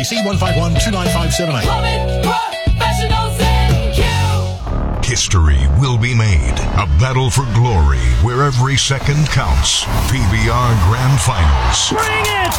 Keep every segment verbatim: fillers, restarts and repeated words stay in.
C one five one two nine five seven eight. History will be made. A battle for glory where every second counts. P B R Grand Finals. Bring it!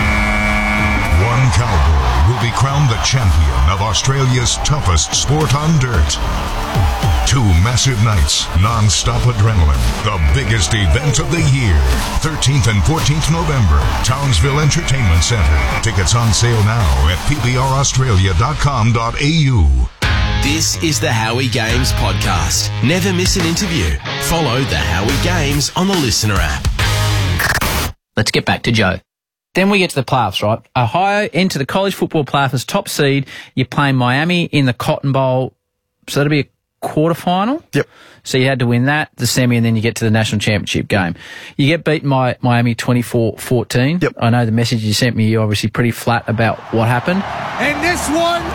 One cowboy will be crowned the champion of Australia's toughest sport on dirt. Two massive nights, non-stop adrenaline. The biggest event of the year. thirteenth and fourteenth November, Townsville Entertainment Centre. Tickets on sale now at p b r australia dot com dot a u. This is the Howie Games podcast. Never miss an interview. Follow the Howie Games on the Listener app. Let's get back to Joe. Then we get to the playoffs, right? Ohio enter the college football playoffs as top seed. You're playing Miami in the Cotton Bowl. So that'll be a quarterfinal. Yep. So you had to win that, the semi, and then you get to the national championship game. You get beaten by Miami twenty-four fourteen. Yep. I know the message you sent me, you're obviously pretty flat about what happened. And this one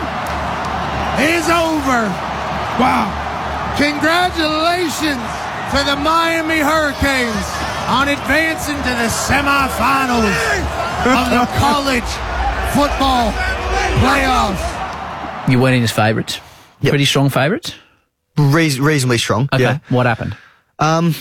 is over. Wow. Congratulations to the Miami Hurricanes on advancing to the semifinals of the college football playoffs. You went in as favourites. Yep. Pretty strong favourites? Reas- reasonably strong. Okay. Yeah. What happened? Um,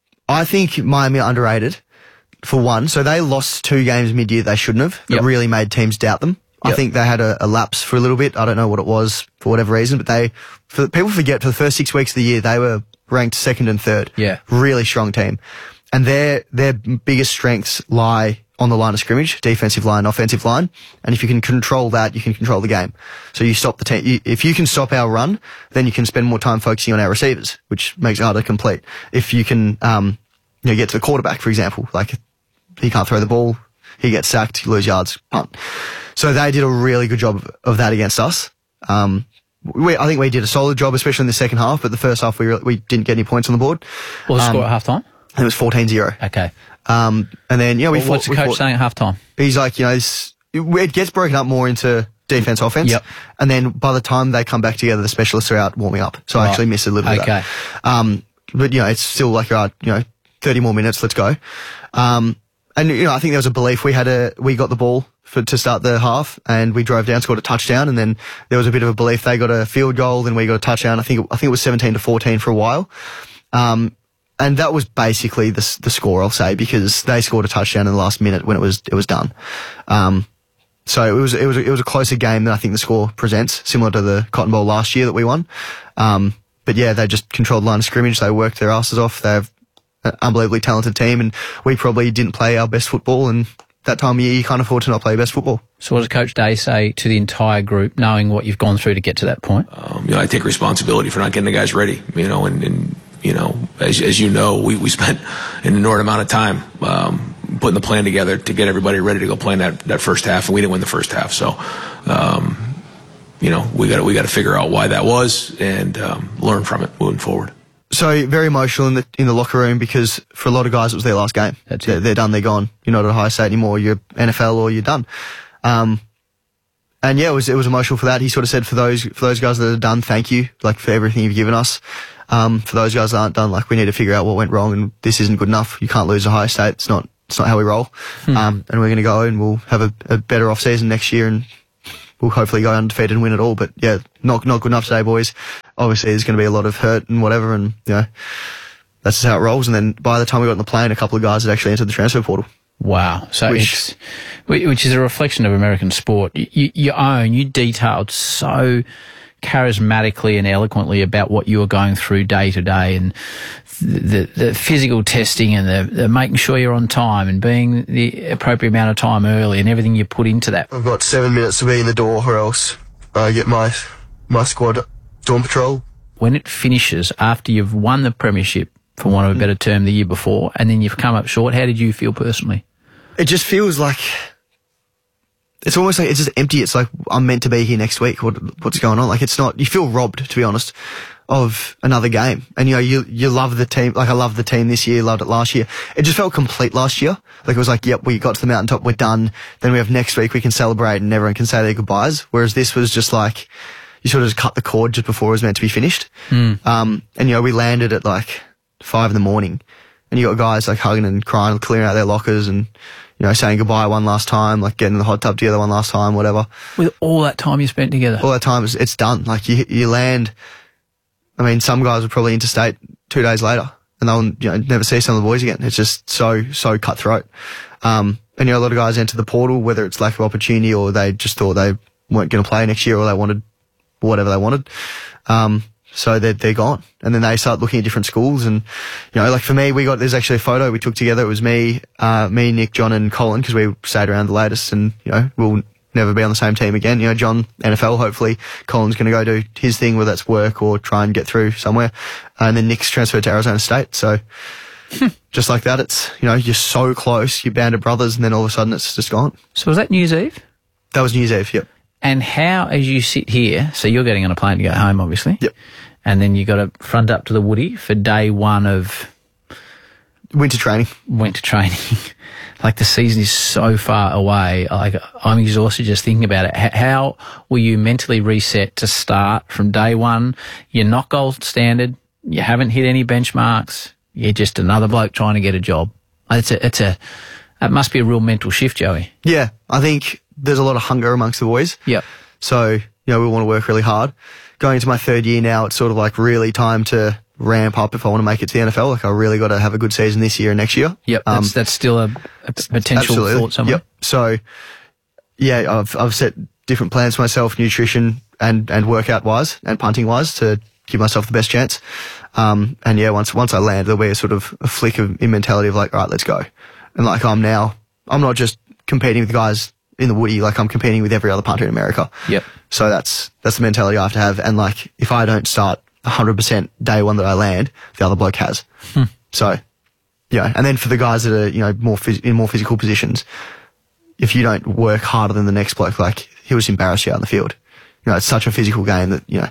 I think Miami are underrated, for one. So they lost two games mid-year they shouldn't have. It Yep. really made teams doubt them. I Yep. think they had a, a lapse for a little bit. I don't know what it was for whatever reason, but they, for, people forget for the first six weeks of the year, they were ranked second and third. Yeah. Really strong team. And their, their biggest strengths lie on the line of scrimmage, defensive line, offensive line. And if you can control that, you can control the game. So you stop the team. You, if you can stop our run, then you can spend more time focusing on our receivers, which makes it harder to complete. If you can, um, you know, get to the quarterback, for example, like he can't throw the ball, he gets sacked, you lose yards, punt. So they did a really good job of that against us. Um, we, I think we did a solid job, especially in the second half, but the first half we re- we didn't get any points on the board. What was the Um, score at half time? It was fourteen zero. Okay. Um, and then, yeah, we Well, fought. what's the we coach fought- saying at half time? He's like, you know, it's, it gets broken up more into defense, offense. Yep. And then by the time they come back together, the specialists are out warming up. So I Right. actually missed a little bit Okay. of that. Um, but, you know, it's still like, all right, you know, thirty more minutes, let's go. Um, and, you know, I think there was a belief we had a, we got the ball for, to start the half and we drove down, scored a touchdown. And then there was a bit of a belief they got a field goal, then we got a touchdown. I think, it, I think it was seventeen to fourteen for a while. Um, And that was basically the the score, I'll say, because they scored a touchdown in the last minute when it was it was done. Um, so it was it was it was a closer game than I think the score presents, similar to the Cotton Bowl last year that we won. Um, but yeah, they just controlled the line of scrimmage. They worked their asses off. They have an unbelievably talented team, and we probably didn't play our best football. And that time of year, you can't afford to not play your best football. So what does Coach Day say to the entire group, knowing what you've gone through to get to that point? Um, you know, I take responsibility for not getting the guys ready. You know, and. and You know, as, as you know, we, we spent an inordinate amount of time um, putting the plan together to get everybody ready to go play in that, that first half, and we didn't win the first half. So, um, you know, we got we got to figure out why that was and um, learn from it moving forward. So very emotional in the in the locker room because for a lot of guys it was their last game. That's they're, it. they're done. They're gone. You're not at Ohio State anymore. You're N F L or you're done. Um, and yeah, it was it was emotional for that. He sort of said for those for those guys that are done, thank you, like for everything you've given us. Um, for those guys that aren't done, like we need to figure out what went wrong and this isn't good enough. You can't lose Ohio State. It's not, it's not how we roll. Hmm. Um, and we're going to go and we'll have a, a better off season next year and we'll hopefully go undefeated and win it all. But yeah, not, not good enough today, boys. Obviously there's going to be a lot of hurt and whatever. And, you know, that's just how it rolls. And then by the time we got on the plane, a couple of guys had actually entered the transfer portal. Wow. So Which- it's, which is a reflection of American sport. You, you own, you detailed so charismatically and eloquently about what you were going through day to day and the, the physical testing and the, the making sure you're on time and being the appropriate amount of time early and everything you put into that. I've got seven minutes to be in the door or else I get my, my squad dawn patrol. When it finishes after you've won the premiership, for want of a better term, the year before, and then you've come up short, how did you feel personally? It just feels like it's almost like it's just empty. It's like I'm meant to be here next week. What, what's going on? Like it's not. You feel robbed, to be honest, of another game. And you know, you you love the team. Like I love the team this year. Loved it last year. It just felt complete last year. Like it was like, yep, we got to the mountaintop. We're done. Then we have next week. We can celebrate and everyone can say their goodbyes. Whereas this was just like you sort of just cut the cord just before it was meant to be finished. Mm. Um, and you know, we landed at like five in the morning. And you got guys like hugging and crying, clearing out their lockers, and you know, saying goodbye one last time, like getting in the hot tub together one last time, whatever. With all that time you spent together. All that time, it's, it's done. Like you, you land. I mean, some guys are probably interstate two days later, and they'll you know never see some of the boys again. It's just so so cutthroat. Um, and you know, a lot of guys enter the portal, whether it's lack of opportunity or they just thought they weren't going to play next year, or they wanted whatever they wanted. Um, so they're they're gone, and then they start looking at different schools. And you know, like for me, we got there's actually a photo we took together. It was me, uh, me, Nick, John, and Colin, because we stayed around the latest, and you know, we'll never be on the same team again. You know, John, N F L, hopefully. Colin's going to go do his thing, whether that's work or try and get through somewhere. And then Nick's transferred to Arizona State. So just like that, it's, you know, you're so close, you're band of brothers, and then all of a sudden it's just gone. So was that New Year's Eve? That was New Year's Eve, yep. And how, as you sit here, so you're getting on a plane to go home, obviously. Yep. And then you got to front up to the Woody for day one of winter training. Winter training. Like the season is so far away. Like I'm exhausted just thinking about it. H- how will you mentally reset to start from day one? You're not gold standard. You haven't hit any benchmarks. You're just another bloke trying to get a job. It's a, it's a, that must be a real mental shift, Joey. Yeah, I think there's a lot of hunger amongst the boys. Yep. So, you know, we want to work really hard. Going into my third year now, it's sort of like really time to ramp up if I want to make it to the N F L. Like I really got to have a good season this year and next year. Yep, um, that's, that's still a, a potential absolutely. thought somewhere. Yep. So, yeah, I've I've set different plans for myself, nutrition and and workout wise and punting wise, to give myself the best chance. Um, and yeah, once once I land, there'll be a sort of a flick of in mentality of like, all right, let's go. And like I'm now, I'm not just competing with the guys in the Woody, like I'm competing with every other punter in America. Yep. So that's that's the mentality I have to have. And like, if I don't start one hundred percent day one that I land, the other bloke has. Hmm. So, yeah. And then for the guys that are, you know, more phys- in more physical positions, if you don't work harder than the next bloke, like he'll just embarrass you out in the field. You know, it's such a physical game that, you know,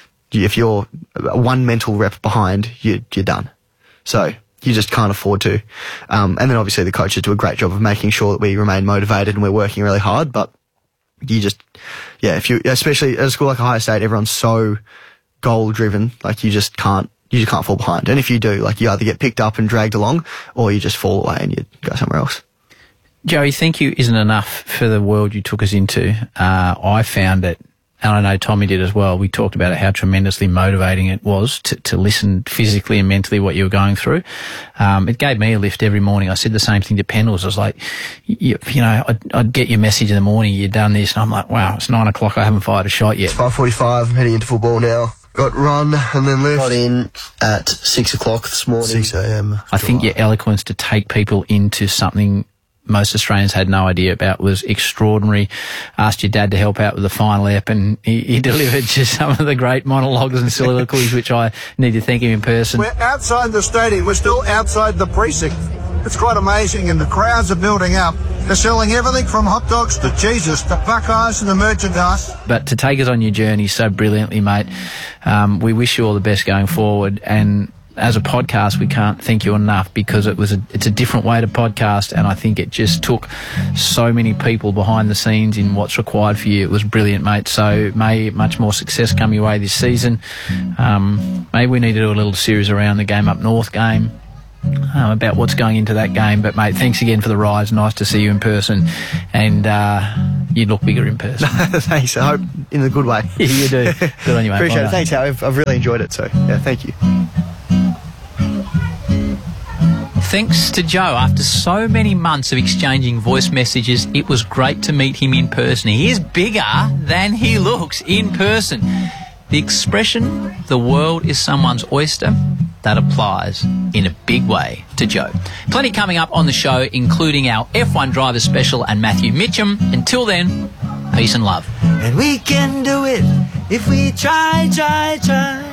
if you're one mental rep behind, you, you're done. So you just can't afford to. Um, and then obviously the coaches do a great job of making sure that we remain motivated and we're working really hard. But you just, yeah, if you, especially at a school like Ohio State, everyone's so goal driven, like you just can't, you just can't fall behind. And if you do, like you either get picked up and dragged along or you just fall away and you go somewhere else. Joey, thank you isn't enough for the world you took us into. Uh, I found it, and I know Tommy did as well. We talked about it, how tremendously motivating it was to, to listen physically and mentally what you were going through. Um, it gave me a lift every morning. I said the same thing to Pendles. I was like, you, you know, I'd, I'd get your message in the morning, you'd done this, and I'm like, wow, it's nine o'clock, I haven't fired a shot yet. five forty-five, I'm heading into football now. Got run and then left. Got in at six o'clock this morning. six a.m. I think your eloquence to take people into something most Australians had no idea about was extraordinary. Asked your dad to help out with the final ep, and he, he delivered just some of the great monologues and soliloquies, which I need to thank him in person. We're outside the stadium. We're still outside the precinct. It's quite amazing, and the crowds are building up. They're selling everything from hot dogs to cheeses to Buckeyes and the merchandise. But to take us on your journey so brilliantly, mate, um, we wish you all the best going forward. And as a podcast, we can't thank you enough, because it was a, it's a different way to podcast, and I think it just took so many people behind the scenes in what's required for you. It was brilliant, mate. So may much more success come your way this season. Um, maybe we need to do a little series around the Game Up North game, um, about what's going into that game. But, mate, thanks again for the rides. Nice to see you in person, and uh, you look bigger in person. Thanks. I hope in a good way. Yeah, you do. Good on you, mate. Appreciate Well it. Thanks, Harry. I've, I've really enjoyed it. So, yeah, thank you. Thanks to Joe. After so many months of exchanging voice messages, it was great to meet him in person. He is bigger than he looks in person. The expression, the world is someone's oyster, that applies in a big way to Joe. Plenty coming up on the show, including our F one driver special and Matthew Mitchum. Until then, peace and love. And we can do it if we try, try, try.